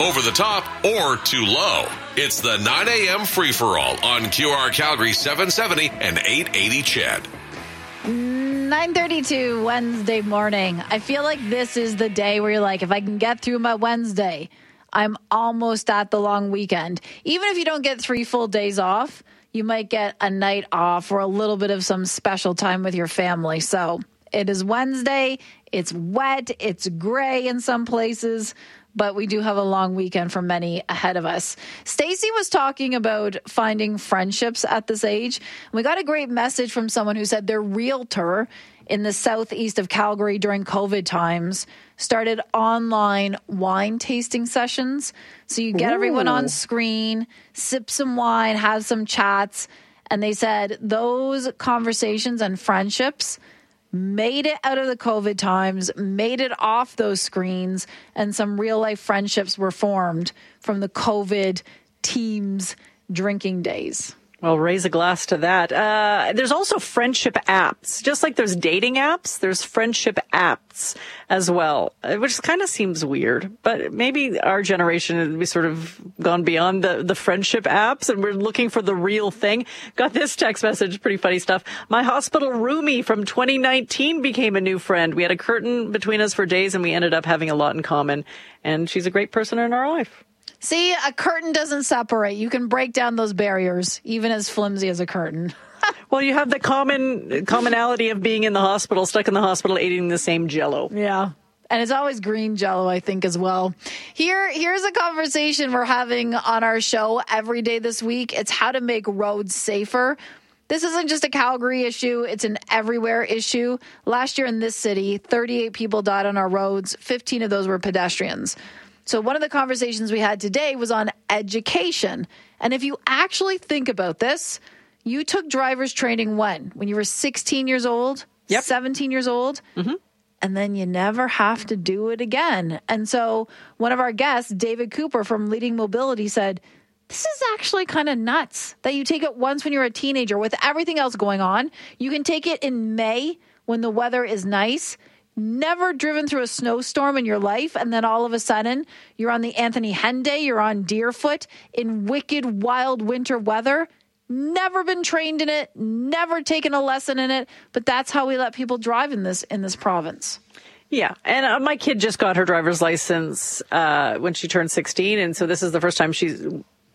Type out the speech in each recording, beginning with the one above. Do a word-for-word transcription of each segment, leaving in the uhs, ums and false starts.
over the top, or too low. It's the nine a.m. free-for-all on Q R Calgary seven seventy and eight eighty C H E D. nine thirty-two Wednesday morning. I feel like this is the day where you're like, if I can get through my Wednesday, I'm almost at the long weekend. Even if you don't get three full days off, you might get a night off or a little bit of some special time with your family. So it is Wednesday. It's wet. It's gray in some places, but we do have a long weekend for many ahead of us. Stacey was talking about finding friendships at this age. We got a great message from someone who said their realtor in the southeast of Calgary during COVID times started online wine tasting sessions. So you get Ooh. everyone on screen, sip some wine, have some chats. And they said those conversations and friendships made it out of the COVID times, made it off those screens, and some real life friendships were formed from the COVID teams drinking days. Well, raise a glass to that. Uh, there's also friendship apps. Just like there's dating apps, there's friendship apps as well, which kind of seems weird. But maybe our generation, we sort of gone beyond the, the friendship apps and we're looking for the real thing. Got this text message, pretty funny stuff. My hospital roomie from twenty nineteen became a new friend. We had a curtain between us for days and we ended up having a lot in common. And she's a great person in our life. See, a curtain doesn't separate. You can break down those barriers, even as flimsy as a curtain. Well, you have the common commonality of being in the hospital, stuck in the hospital, eating the same Jell-O. Yeah. And it's always green Jell-O, I think, as well. Here, here's a conversation we're having on our show every day this week. It's how to make roads safer. This isn't just a Calgary issue. It's an everywhere issue. Last year in this city, thirty-eight people died on our roads. fifteen of those were pedestrians. So one of the conversations we had today was on education. And if you actually think about this, you took driver's training when? When you were sixteen years old, yep. seventeen years old, mm-hmm. and then you never have to do it again. And so one of our guests, David Cooper from Leading Mobility, said, this is actually kind of nuts that you take it once when you're a teenager with everything else going on. You can take it in May when the weather is nice. Never driven through a snowstorm in your life, and then all of a sudden you're on the Anthony Henday, you're on Deerfoot in wicked, wild winter weather. Never been trained in it, never taken a lesson in it, but that's how we let people drive in this in this province. Yeah, and uh, my kid just got her driver's license uh, when she turned sixteen, and so this is the first time she's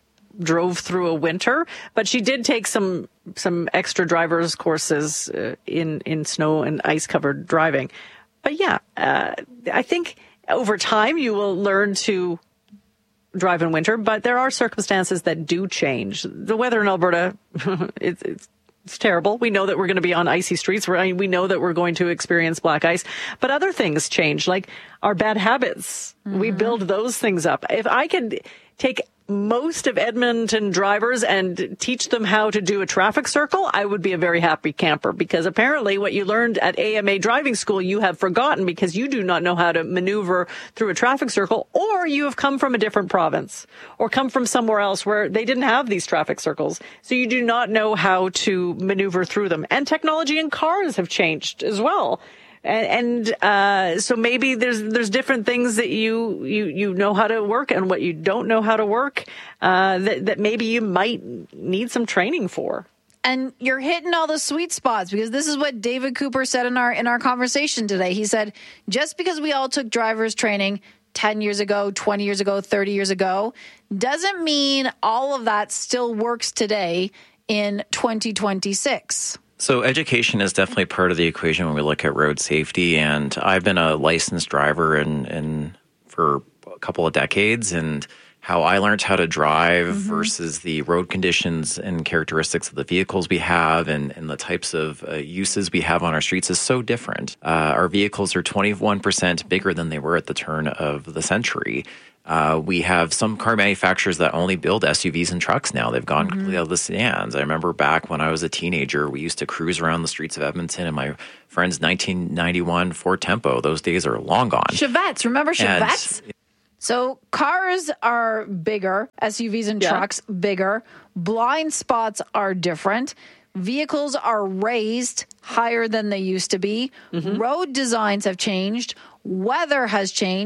drove through a winter, but she did take some some extra driver's courses uh, in in snow and ice covered driving. But yeah, uh, I think over time you will learn to drive in winter, but there are circumstances that do change. The weather in Alberta, it's, it's, it's terrible. We know that we're going to be on icy streets. We're, we know that we're going to experience black ice, but other things change, like our bad habits. Mm-hmm. We build those things up. If I could take most of Edmonton drivers and teach them how to do a traffic circle, I would be a very happy camper, because apparently what you learned at A M A driving school you have forgotten because you do not know how to maneuver through a traffic circle, or you have come from a different province or come from somewhere else where they didn't have these traffic circles. So you do not know how to maneuver through them. And technology in cars have changed as well. And, and uh, so maybe there's there's different things that you, you, you know how to work and what you don't know how to work uh, that, that maybe you might need some training for. And you're hitting all the sweet spots, because this is what David Cooper said in our in our conversation today. He said, just because we all took driver's training ten years ago, twenty years ago, thirty years ago, doesn't mean all of that still works today in twenty twenty-six. So education is definitely part of the equation when we look at road safety. And I've been a licensed driver in, in for a couple of decades, and how I learned how to drive mm-hmm. versus the road conditions and characteristics of the vehicles we have and, and the types of uh, uses we have on our streets is so different. Uh, our vehicles are twenty-one percent bigger than they were at the turn of the century. Uh, we have some car manufacturers that only build S U Vs and trucks now. They've gone mm-hmm. completely out of the sedans. I remember back when I was a teenager, we used to cruise around the streets of Edmonton in my friend's nineteen ninety-one Ford Tempo. Those days are long gone. Chevettes. Remember Chevettes? And, so cars are bigger, S U Vs and yeah. trucks bigger. Blind spots are different. Vehicles are raised higher than they used to be. Mm-hmm. Road designs have changed. Weather has changed.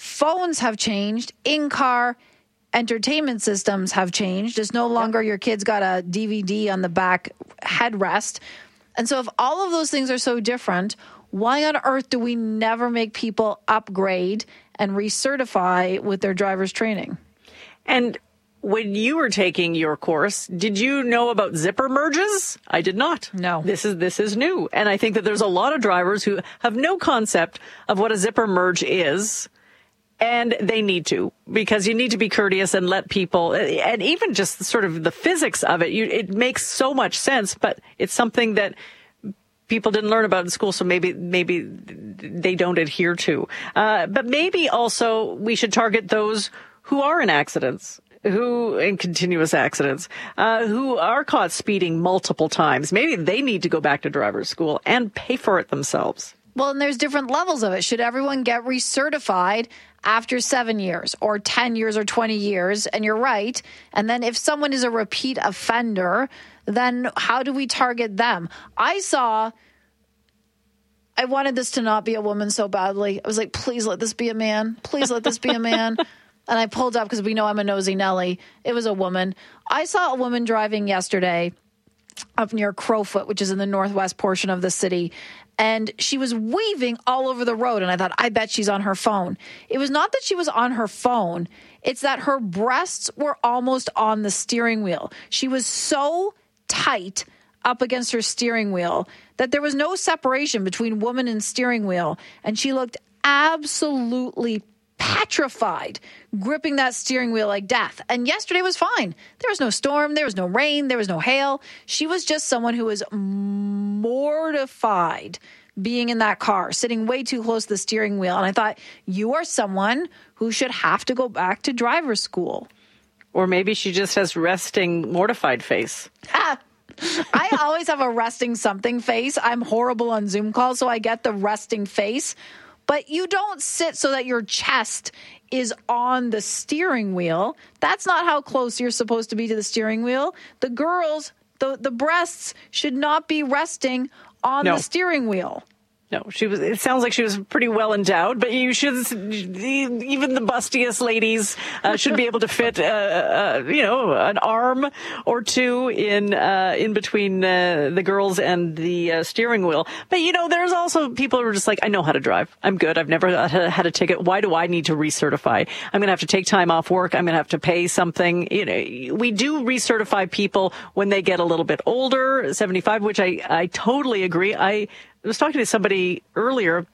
Phones have changed. In-car entertainment systems have changed. It's no longer yep. your kid's got a D V D on the back headrest. And so if all of those things are so different, why on earth do we never make people upgrade and recertify with their driver's training? And when you were taking your course, did you know about zipper merges? I did not. No. This is this is new. And I think that there's a lot of drivers who have no concept of what a zipper merge is. And they need to, because you need to be courteous and let people, and even just sort of the physics of it, you, it makes so much sense, but it's something that people didn't learn about in school, so maybe maybe they don't adhere to. Uh, but maybe also we should target those who are in accidents, who in continuous accidents, uh, who are caught speeding multiple times. Maybe they need to go back to driver's school and pay for it themselves. Well, and there's different levels of it. Should everyone get recertified after seven years or ten years or twenty years? And you're right. And then if someone is a repeat offender, then how do we target them? I saw, I wanted this to not be a woman so badly. I was like, please let this be a man. Please let this be a man. And I pulled up because we know I'm a nosy Nelly. It was a woman. I saw a woman driving yesterday up near Crowfoot, which is in the northwest portion of the city. And she was weaving all over the road. And I thought, I bet she's on her phone. It was not that she was on her phone. It's that her breasts were almost on the steering wheel. She was so tight up against her steering wheel that there was no separation between woman and steering wheel. And she looked absolutely petrified, gripping that steering wheel like death. And yesterday was fine. There was no storm. There was no rain. There was no hail. She was just someone who was mortified being in that car, sitting way too close to the steering wheel. And I thought, you are someone who should have to go back to driver's school. Or maybe she just has resting, mortified face. Ah, I always have a resting something face. I'm horrible on Zoom calls, so I get the resting face. But you don't sit so that your chest is on the steering wheel. That's not how close you're supposed to be to the steering wheel. The girls, the, the breasts should not be resting on no. the steering wheel. No, she was. It sounds like she was pretty well endowed, but you should. Even the bustiest ladies uh, should be able to fit, uh, uh, you know, an arm or two in uh, in between uh, the girls and the uh, steering wheel. But you know, there's also people who are just like, I know how to drive. I'm good. I've never had a ticket. Why do I need to recertify? I'm going to have to take time off work. I'm going to have to pay something. You know, we do recertify people when they get a little bit older, seventy-five, which I I totally agree. I. I was talking to somebody earlier,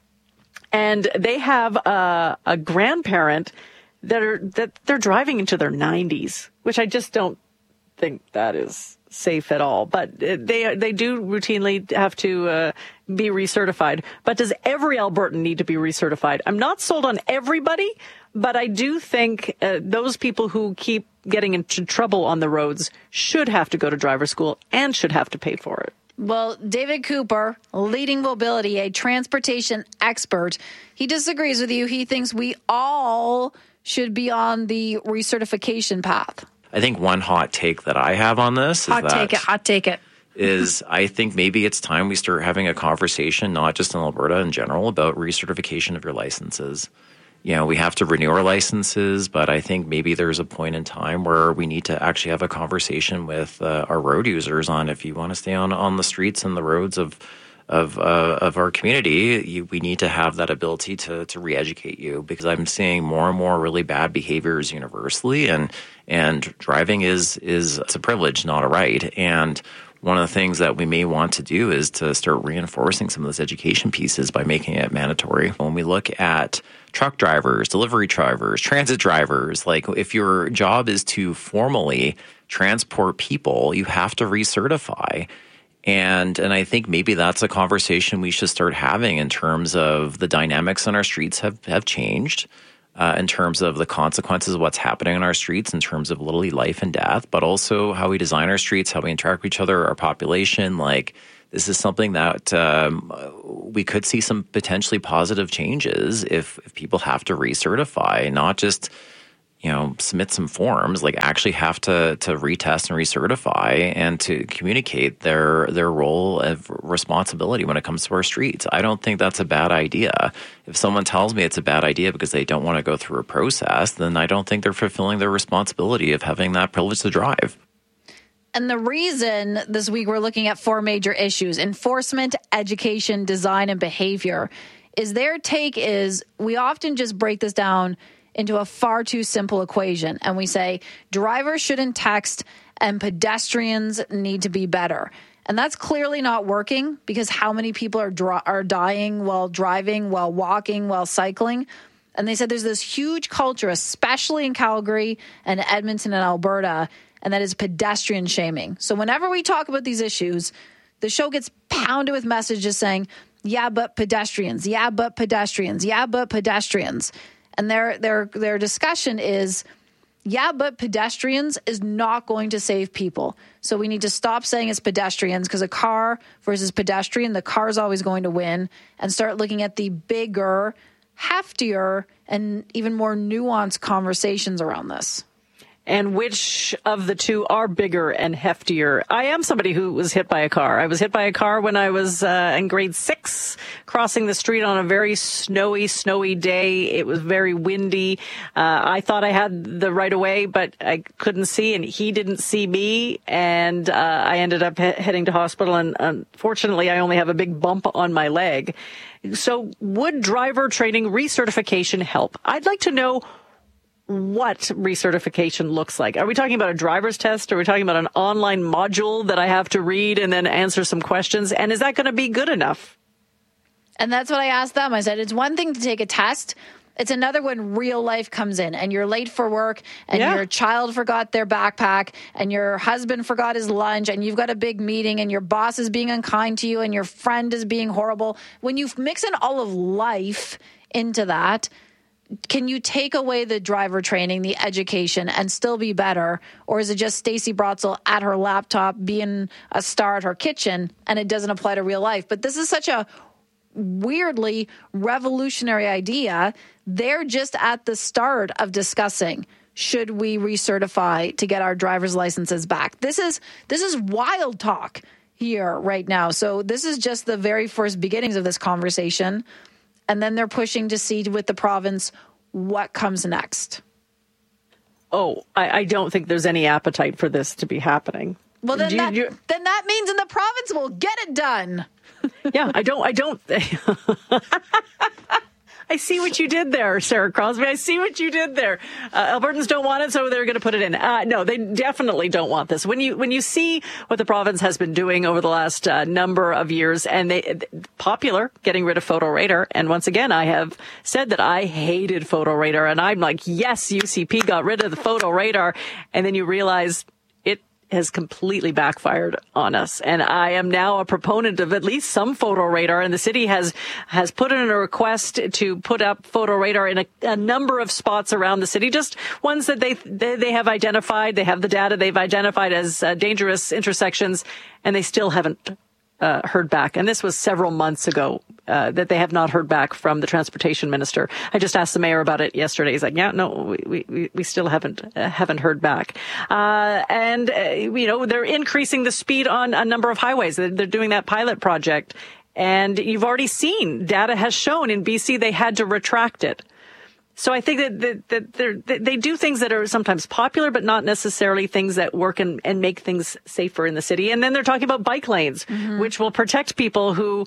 and they have a, a grandparent that are that they're driving into their nineties, which I just don't think that is safe at all. But they they do routinely have to uh, be recertified. But does every Albertan need to be recertified? I'm not sold on everybody, but I do think uh, those people who keep getting into trouble on the roads should have to go to driver's school and should have to pay for it. Well, David Cooper, Leading Mobility, a transportation expert, he disagrees with you. He thinks we all should be on the recertification path. I think one hot take that I have on this is hot that take it, hot take it. is I think maybe it's time we start having a conversation, not just in Alberta in general, about recertification of your licenses. You know, we have to renew our licenses, but I think maybe there's a point in time where we need to actually have a conversation with uh, our road users on if you want to stay on, on the streets and the roads of of uh, of our community, you, we need to have that ability to to re-educate you, because I'm seeing more and more really bad behaviors universally, and and driving is is it's a privilege, not a right. And one of the things that we may want to do is to start reinforcing some of those education pieces by making it mandatory. When we look at truck drivers, delivery drivers, transit drivers, like if your job is to formally transport people, you have to recertify. And and I think maybe that's a conversation we should start having in terms of the dynamics on our streets have, have changed. Uh, in terms of the consequences of what's happening on our streets, in terms of literally life and death, but also how we design our streets, how we interact with each other, our population. Like, this is something that um, we could see some potentially positive changes if, if people have to recertify, not just you know, submit some forms, like actually have to to retest and recertify and to communicate their their role of responsibility when it comes to our streets. I don't think that's a bad idea. If someone tells me it's a bad idea because they don't want to go through a process, then I don't think they're fulfilling their responsibility of having that privilege to drive. And the reason this week we're looking at four major issues: enforcement, education, design, and behavior, is their take is we often just break this down into a far too simple equation. And we say drivers shouldn't text and pedestrians need to be better. And that's clearly not working, because how many people are dr- are dying while driving, while walking, while cycling? And they said there's this huge culture, especially in Calgary and Edmonton and Alberta, and that is pedestrian shaming. So whenever we talk about these issues, the show gets pounded with messages saying, yeah, but pedestrians, yeah, but pedestrians, yeah, but pedestrians. And their their their discussion is, yeah, but pedestrians is not going to save people. So we need to stop saying it's pedestrians, because a car versus pedestrian, the car is always going to win, and start looking at the bigger, heftier, and even more nuanced conversations around this. And which of the two are bigger and heftier? I am somebody who was hit by a car. I was hit by a car when I was uh, in grade six, crossing the street on a very snowy, snowy day. It was very windy. Uh, I thought I had the right of way, but I couldn't see, and he didn't see me. And uh, I ended up he- heading to hospital. And unfortunately, I only have a big bump on my leg. So would driver training recertification help? I'd like to know what recertification looks like. Are we talking about a driver's test? Are we talking about an online module that I have to read and then answer some questions? And is that going to be good enough? And that's what I asked them. I said, it's one thing to take a test. It's another when real life comes in and you're late for work and yeah. your child forgot their backpack and your husband forgot his lunch and you've got a big meeting and your boss is being unkind to you and your friend is being horrible. When you mix in all of life into that, can you take away the driver training, the education, and still be better? Or is it just Stacey Brotzel at her laptop being a star at her kitchen, and it doesn't apply to real life? But this is such a weirdly revolutionary idea. They're just at the start of discussing, should we recertify to get our driver's licenses back? This is this is wild talk here right now. So this is just the very first beginnings of this conversation. And then they're pushing to see with the province what comes next. Oh, I, I don't think there's any appetite for this to be happening. Well, then, you, that, you, then that means in the province we'll get it done. Yeah, I don't, I don't. I see what you did there, Sarah Crosby. I see what you did there. Uh, Albertans don't want it, so they're going to put it in. Uh, no, they definitely don't want this. When you when you see what the province has been doing over the last uh, number of years, and they popular getting rid of photo radar. And once again, I have said that I hated photo radar, and I'm like, yes, U C P got rid of the photo radar, and then you realize it has completely backfired on us. And I am now a proponent of at least some photo radar, and the city has has put in a request to put up photo radar in a, a number of spots around the city, just ones that they, they they have identified. They have the data they've identified as uh, dangerous intersections, and they still haven't uh, heard back. And this was several months ago uh, that they have not heard back from the transportation minister. I just asked the mayor about it yesterday. He's like, yeah, no, we we, we still haven't uh, haven't heard back. Uh, and, uh, you know, they're increasing the speed on a number of highways. They're, they're doing that pilot project. And you've already seen data has shown in B C they had to retract it. So I think that, that, that, that they do things that are sometimes popular, but not necessarily things that work and, and make things safer in the city. And then they're talking about bike lanes, mm-hmm. which will protect people who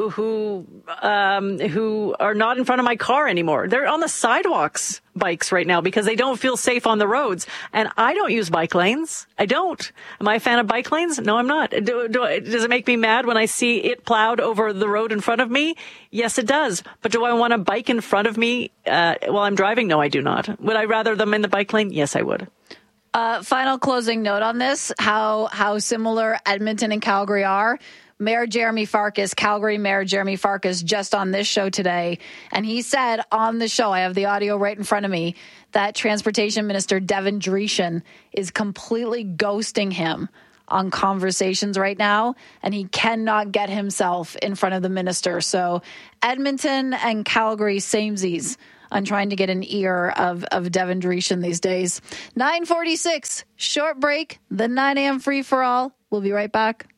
who um, who are not in front of my car anymore. They're on the sidewalks, bikes right now, because they don't feel safe on the roads. And I don't use bike lanes. I don't. Am I a fan of bike lanes? No, I'm not. Do, do, does it make me mad when I see it plowed over the road in front of me? Yes, it does. But do I want a bike in front of me uh, while I'm driving? No, I do not. Would I rather them in the bike lane? Yes, I would. Uh, final closing note on this, how how similar Edmonton and Calgary are. Mayor Jeremy Farkas, Calgary Mayor Jeremy Farkas, just on this show today, and he said on the show, I have the audio right in front of me, that Transportation Minister Devin Dreeshen is completely ghosting him on conversations right now, and he cannot get himself in front of the minister. So Edmonton and Calgary, samesies on trying to get an ear of, of Devin Dreeshen these days. nine forty-six, short break, the nine a.m. free-for-all. We'll be right back.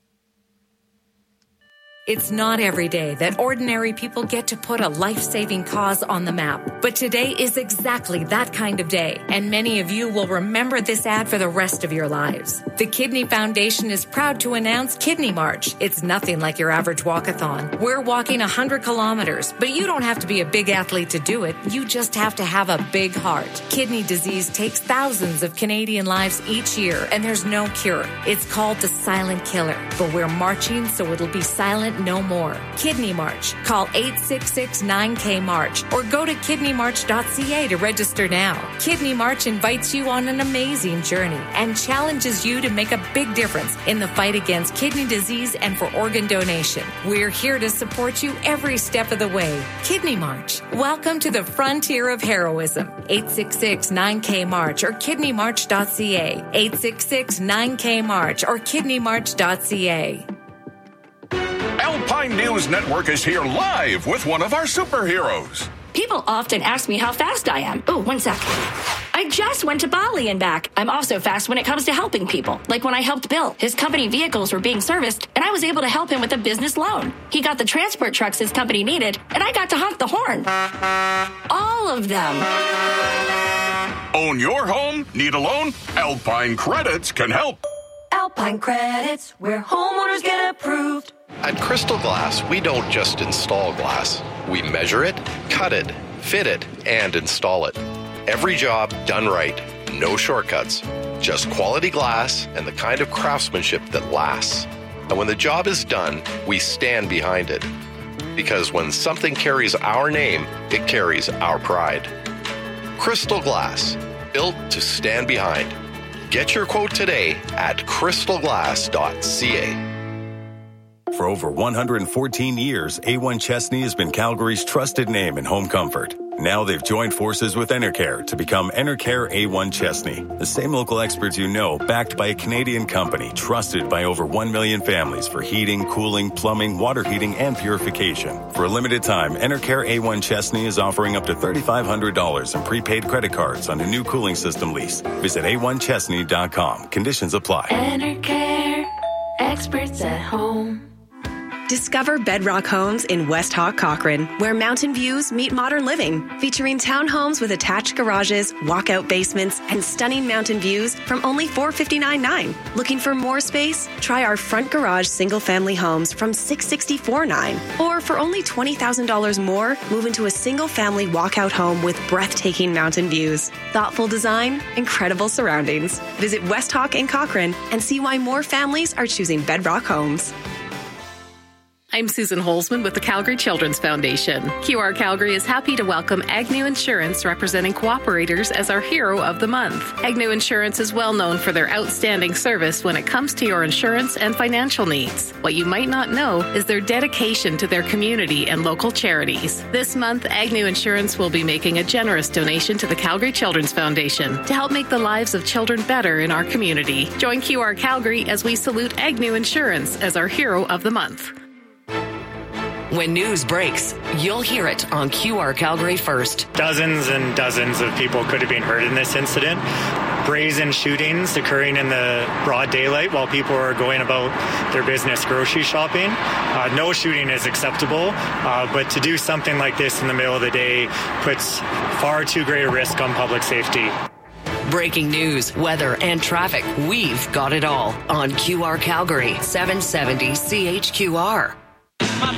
It's not every day that ordinary people get to put a life-saving cause on the map. But today is exactly that kind of day. And many of you will remember this ad for the rest of your lives. The Kidney Foundation is proud to announce Kidney March. It's nothing like your average walkathon. We're walking one hundred kilometers, but you don't have to be a big athlete to do it. You just have to have a big heart. Kidney disease takes thousands of Canadian lives each year, and there's no cure. It's called the silent killer. But we're marching so it'll be silent no more. Kidney March. Call eight six six nine K March or go to kidney march dot c a to register now. Kidney March invites you on an amazing journey and challenges you to make a big difference in the fight against kidney disease and for organ donation. We're here to support you every step of the way. Kidney March. Welcome to the frontier of heroism. eight six six nine K March or kidney march dot c a. eight six six nine K March or kidney march dot c a. Alpine News Network is here live with one of our superheroes. People often ask me how fast I am. Oh, one sec. I just went to Bali and back. I'm also fast when it comes to helping people. Like when I helped Bill. His company vehicles were being serviced, and I was able to help him with a business loan. He got the transport trucks his company needed, and I got to honk the horn. All of them. Own your home? Need a loan? Alpine Credits can help. Alpine Credits, where homeowners get approved. At Crystal Glass, we don't just install glass. We measure it, cut it, fit it, and install it. Every job done right. No shortcuts. Just quality glass and the kind of craftsmanship that lasts. And when the job is done, we stand behind it. Because when something carries our name, it carries our pride. Crystal Glass, built to stand behind. Get your quote today at crystal glass dot c a. For over one hundred fourteen years, A one Chesney has been Calgary's trusted name in home comfort. Now they've joined forces with Enercare to become Enercare A one Chesney. The same local experts you know, backed by a Canadian company, trusted by over one million families for heating, cooling, plumbing, water heating, and purification. For a limited time, Enercare A one Chesney is offering up to three thousand five hundred dollars in prepaid credit cards on a new cooling system lease. Visit a one chesney dot com. Conditions apply. Enercare, experts at home. Discover Bedrock Homes in West Hawk, Cochrane, where mountain views meet modern living, featuring townhomes with attached garages, walkout basements, and stunning mountain views from only four hundred fifty-nine dollars and nine cents. Looking for more space? Try our front garage single-family homes from six hundred sixty-four dollars and nine cents. Or for only twenty thousand dollars more, move into a single-family walkout home with breathtaking mountain views. Thoughtful design, incredible surroundings. Visit West Hawk in Cochrane and see why more families are choosing Bedrock Homes. I'm Susan Holzman with the Calgary Children's Foundation. Q R Calgary is happy to welcome Agnew Insurance, representing cooperators, as our Hero of the Month. Agnew Insurance is well known for their outstanding service when it comes to your insurance and financial needs. What you might not know is their dedication to their community and local charities. This month, Agnew Insurance will be making a generous donation to the Calgary Children's Foundation to help make the lives of children better in our community. Join Q R Calgary as we salute Agnew Insurance as our Hero of the Month. When news breaks, you'll hear it on Q R Calgary first. Dozens and dozens of people could have been hurt in this incident. Brazen shootings occurring in the broad daylight while people are going about their business grocery shopping. Uh, no shooting is acceptable, uh, but to do something like this in the middle of the day puts far too great a risk on public safety. Breaking news, weather, and traffic. We've got it all on Q R Calgary, seven seventy C H Q R.